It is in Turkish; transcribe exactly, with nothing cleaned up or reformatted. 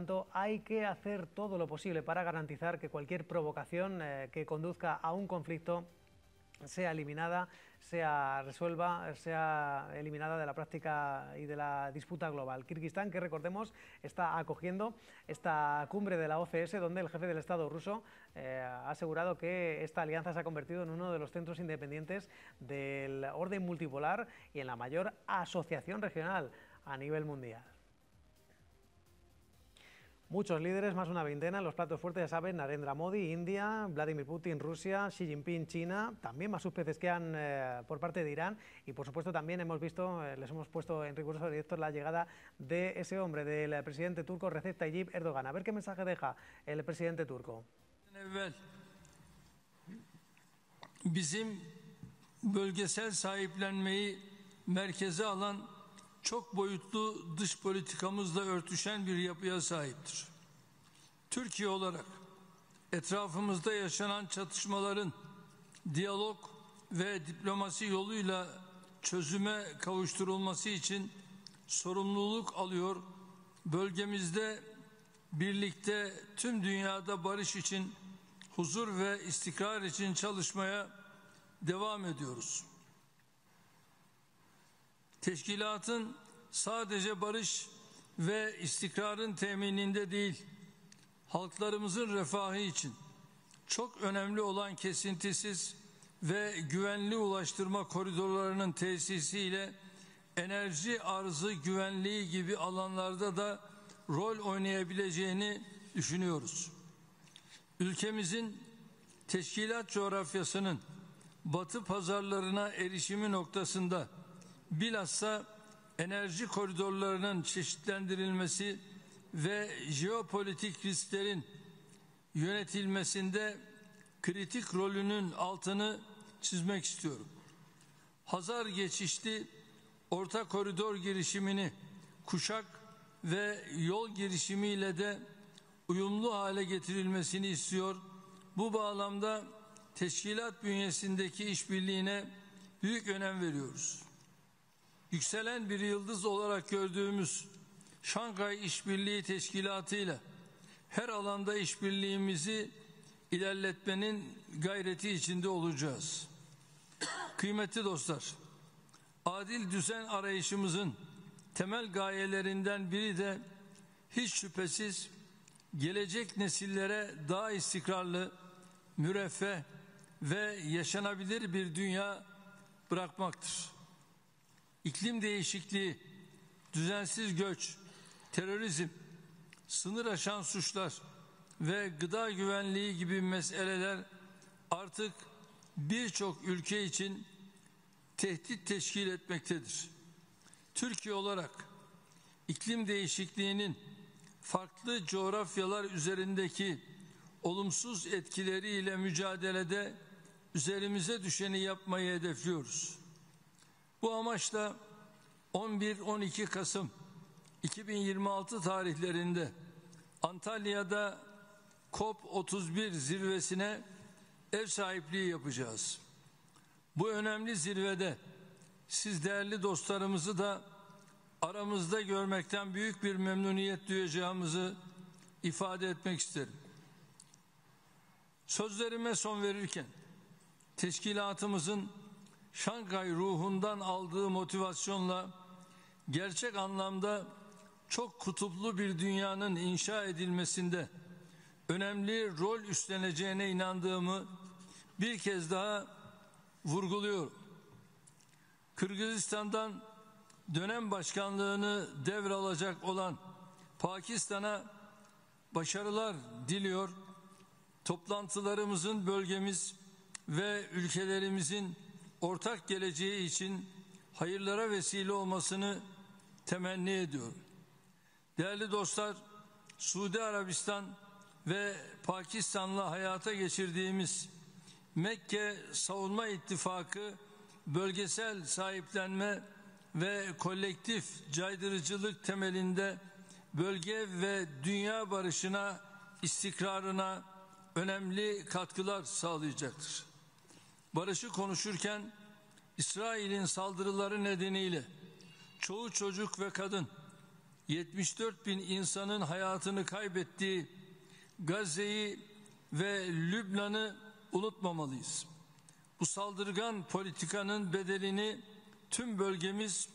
tanto, hay que hacer todo lo posible para garantizar que cualquier provocación eh, que conduzca a un conflicto sea eliminada, sea resuelva, sea eliminada de la práctica y de la disputa global. Kirguistán, que recordemos, está acogiendo esta cumbre de la O C S, donde el jefe del Estado ruso eh, ha asegurado que esta alianza se ha convertido en uno de los centros independientes del orden multipolar y en la mayor asociación regional a nivel mundial. Muchos líderes, más una veintena, en los platos fuertes, ya saben: Narendra Modi, India; Vladimir Putin, Rusia; Xi Jinping, China; también más subpeces que han eh, por parte de Irán, y por supuesto también hemos visto, eh, les hemos puesto en riguroso directo la llegada de ese hombre, del presidente turco Recep Tayyip Erdogan. A ver qué mensaje deja el presidente turco. Bizim bölgesel sahiplenmeyi merkeze alan çok boyutlu dış politikamızla örtüşen bir yapıya sahiptir. Türkiye olarak etrafımızda yaşanan çatışmaların diyalog ve diplomasi yoluyla çözüme kavuşturulması için sorumluluk alıyor. Bölgemizde birlikte tüm dünyada barış için, huzur ve istikrar için çalışmaya devam ediyoruz. Teşkilatın sadece barış ve istikrarın temininde değil, halklarımızın refahı için çok önemli olan kesintisiz ve güvenli ulaştırma koridorlarının tesisiyle enerji arzı güvenliği gibi alanlarda da rol oynayabileceğini düşünüyoruz. Ülkemizin teşkilat coğrafyasının batı pazarlarına erişimi noktasında bilhassa enerji koridorlarının çeşitlendirilmesi ve jeopolitik risklerin yönetilmesinde kritik rolünün altını çizmek istiyorum. Hazar geçişli orta koridor girişimini kuşak ve yol girişimiyle de uyumlu hale getirilmesini istiyor. Bu bağlamda teşkilat bünyesindeki işbirliğine büyük önem veriyoruz. Yükselen bir yıldız olarak gördüğümüz Şanghay İşbirliği Teşkilatı ile her alanda işbirliğimizi ilerletmenin gayreti içinde olacağız. Kıymetli dostlar, adil düzen arayışımızın temel gayelerinden biri de hiç şüphesiz gelecek nesillere daha istikrarlı, müreffeh ve yaşanabilir bir dünya bırakmaktır. İklim değişikliği, düzensiz göç, terörizm, sınır aşan suçlar ve gıda güvenliği gibi meseleler artık birçok ülke için tehdit teşkil etmektedir. Türkiye olarak iklim değişikliğinin farklı coğrafyalar üzerindeki olumsuz etkileriyle mücadelede üzerimize düşeni yapmayı hedefliyoruz. Bu amaçla on bir on iki Kasım iki bin yirmi altı tarihlerinde Antalya'da COP otuz bir zirvesine ev sahipliği yapacağız. Bu önemli zirvede siz değerli dostlarımızı da aramızda görmekten büyük bir memnuniyet duyacağımızı ifade etmek isterim. Sözlerime son verirken teşkilatımızın Şanghay ruhundan aldığı motivasyonla gerçek anlamda çok kutuplu bir dünyanın inşa edilmesinde önemli rol üstleneceğine inandığımı bir kez daha vurguluyorum. Kırgızistan'dan dönem başkanlığını devralacak olan Pakistan'a başarılar diliyor. Toplantılarımızın bölgemiz ve ülkelerimizin ortak geleceği için hayırlara vesile olmasını temenni ediyorum. Değerli dostlar, Suudi Arabistan ve Pakistan'la hayata geçirdiğimiz Mekke Savunma İttifakı bölgesel sahiplenme ve kolektif caydırıcılık temelinde bölge ve dünya barışına, istikrarına önemli katkılar sağlayacaktır. Barışı konuşurken İsrail'in saldırıları nedeniyle çoğu çocuk ve kadın yetmiş dört bin insanın hayatını kaybettiği Gazze'yi ve Lübnan'ı unutmamalıyız. Bu saldırgan politikanın bedelini tüm bölgemiz